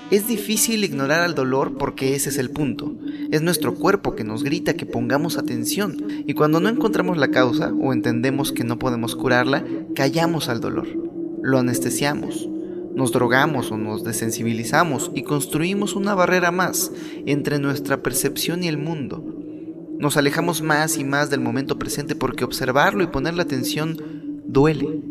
Es difícil ignorar al dolor porque ese es el punto. Es nuestro cuerpo que nos grita que pongamos atención, y cuando no encontramos la causa o entendemos que no podemos curarla, callamos al dolor. Lo anestesiamos, nos drogamos o nos desensibilizamos y construimos una barrera más entre nuestra percepción y el mundo. Nos alejamos más y más del momento presente porque observarlo y ponerle atención duele.